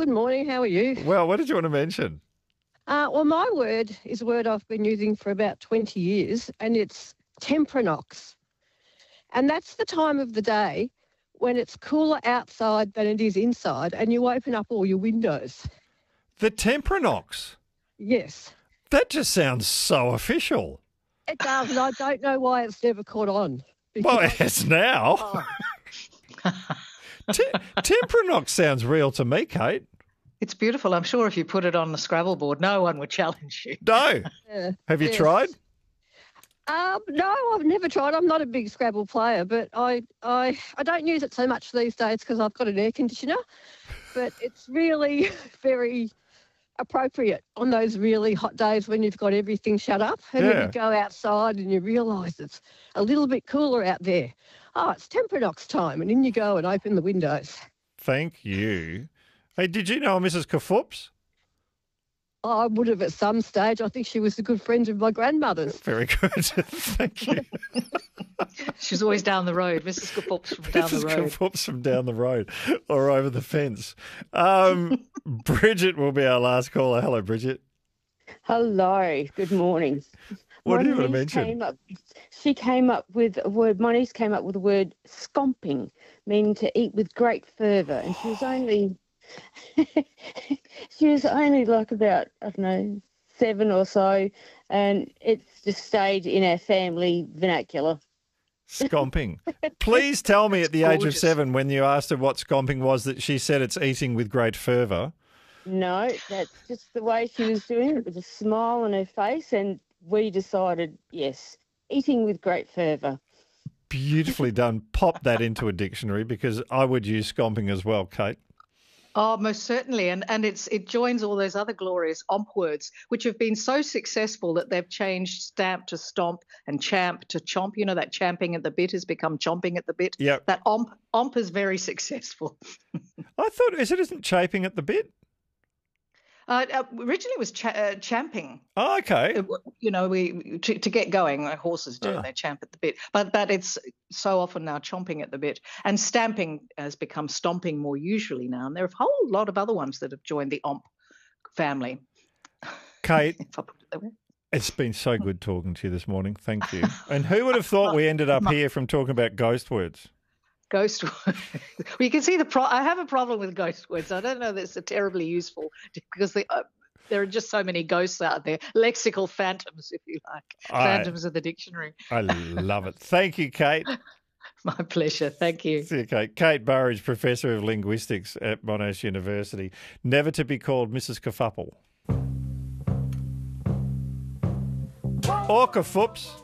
Good morning. How are you? Well, what did you want to mention? Well, my word is a word I've been using for about 20 years, and it's temperanox. And that's the time of the day when it's cooler outside than it is inside, and you open up all your windows. The temperanox. Yes, That just sounds so official. it does, and I don't know why it's never caught on. Well, because- it's now. Oh, Temperanox sounds real to me, Kate. It's beautiful. I'm sure if you put it on the Scrabble board, no one would challenge you. No. yeah. Have you Yes. tried? No, I've never tried. I'm not a big Scrabble player, but I don't use it so much these days because I've got an air conditioner. But it's really very appropriate on those really hot days when you've got everything shut up and then Yeah. you go outside and you realise it's a little bit cooler out there. Oh, it's temperanox time, and in you go and open the windows. Thank you. Hey, did you know Mrs. Kafoops? I would have at some stage. I think she was a good friend of my grandmother's. Very good. Thank you. She's always down the road. Mrs. Kapoops from down the Mrs. road. Kafoops from down the road or over the fence. Bridget will be our last caller. Hello, Bridget. Hello, good morning. What My do you want to niece mention? She came up with a word, my niece came up with the word scomping, meaning to eat with great fervour. And she was only, she was only like about, I don't know, 7 or so. And it's just stayed in our family vernacular. Scomping. Please tell me at the age of gorgeous. 7 when you asked her what scomping was that she said it's eating with great fervour. No, that's just the way she was doing it, with a smile on her face. And we decided, yes, eating with great fervour. Beautifully done. Pop that into a dictionary because I would use scomping as well, Kate. Oh, most certainly. And it joins all those other glorious omp words, which have been so successful that they've changed stamp to stomp and champ to chomp. You know, that champing at the bit has become chomping at the bit. Yep. That omp is very successful. I thought isn't chafing at the bit? Originally it was champing. Oh, okay. You know, to get going, like horses do, they champ at the bit. But it's so often now chomping at the bit. And stamping has become stomping more usually now. And there are a whole lot of other ones that have joined the omp family. Kate, If I put it that way. it's been so good talking to you this morning. Thank you. And who would have thought we ended up here from talking about ghost words? Ghost words. Well, you can see I have a problem with ghost words. I don't know that it's terribly useful because there are just so many ghosts out there. Lexical phantoms, if you like. Phantoms of the dictionary. I love it. Thank you, Kate. My pleasure. Thank you. See you, Kate. Kate Burridge, Professor of Linguistics at Monash University. Never to be called Mrs. Kafupple. Or Kafoops.